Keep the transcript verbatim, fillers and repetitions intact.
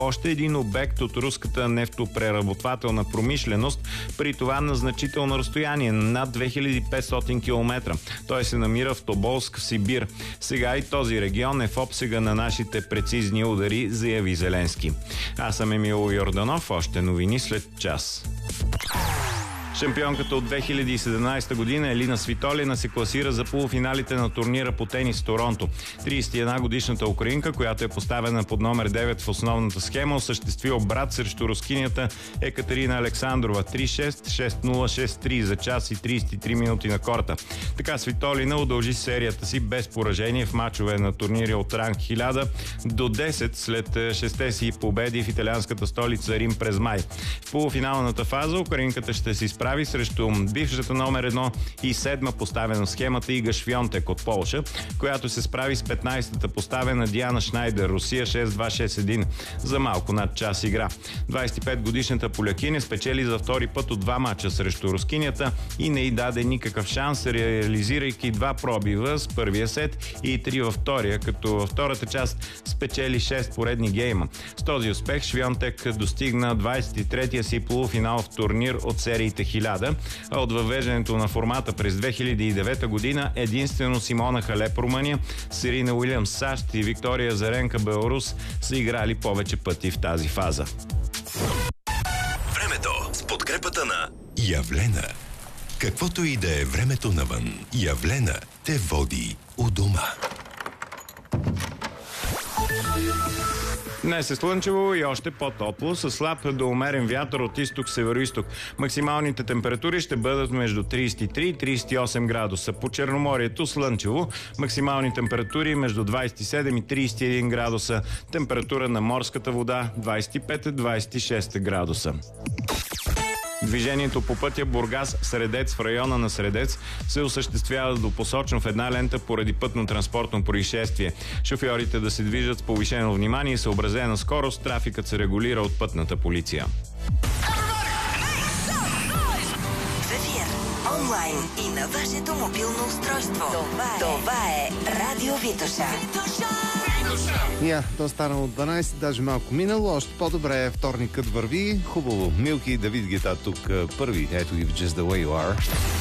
още един обект от руската нефтопреработвателна промишленост, при това на значително разстояние, над две хиляди и петстотин километра. Той се намира в Тоболск, в Сибир. Сега и този регион е в обсега на нашите прецизни удари, заяви Зеленски. Аз съм Емил Йорданов, още новини след час. Шампионката от две хиляди и седемнадесета година Елина Свитолина се класира за полуфиналите на турнира по тенис в Торонто. тридесет и една годишната украинка, която е поставена под номер девет в основната схема, осъществи обрат срещу рускинята Екатерина Александрова три шест, шест нула, шест три за час и тридесет и три минути на корта. Така Свитолина удължи серията си без поражение в мачове на турнири от ранг хиляда до десет след шесте си победи в италианската столица Рим през май. В полуфиналната фаза украинката ще се изправи срещу бившата номер едно и седма поставена в схемата Ига Швионтек от Полша, която се справи с петнадесетата поставена Диана Шнайдер, Русия шест два шест един за малко над час игра. двадесет и пет годишната полякиня спечели за втори път от два мача срещу рускинята и не й даде никакъв шанс, реализирайки два пробива с първия сет и три във втория, като във втората част спечели шест поредни гейма. С този успех Швионтек достигна двадесет и третия си полуфинал в турнир от сериите хиляда, а от въвеждането на формата през две хиляди и девета година единствено Симона Халеп Румъния, Серина Уилямс САЩ и Виктория Заренка Беларус са играли повече пъти в тази фаза. Времето с подкрепата на Явлена. Каквото и да е времето навън, Явлена те води у дома. Днес е слънчево и още по-топло, с слаб до умерен вятър от изток-североизток. Максималните температури ще бъдат между тридесет и три и тридесет и осем градуса. По Черноморието слънчево, максимални температури между двадесет и седем и тридесет и един градуса. Температура на морската вода двадесет и пет до двадесет и шест градуса. Движението по пътя Бургас-Средец в района на Средец се осъществява двупосочно в една лента поради пътно-транспортно происшествие. Шофьорите да се движат с повишено внимание и съобразена скорост. Трафикът се регулира от пътната полиция. В ефир, онлайн и на вашето мобилно устройство. Това е, Това е Радио Витоша. Я, то станало дванадесет, даже малко минало. Още по-добре, вторникът върви. Хубаво. Милки и Давид Гета тук първи. Ето ги в Just the Way You Are.